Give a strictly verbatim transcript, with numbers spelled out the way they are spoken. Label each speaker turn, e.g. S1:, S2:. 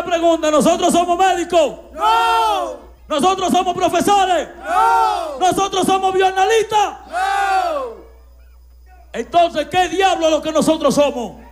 S1: una pregunta. ¿Nosotros somos médicos?
S2: ¡No!
S1: ¿Nosotros somos profesores?
S2: ¡No!
S1: ¿Nosotros somos bioanalistas?
S2: ¡No!
S1: Entonces, ¿qué diablo es lo que nosotros somos?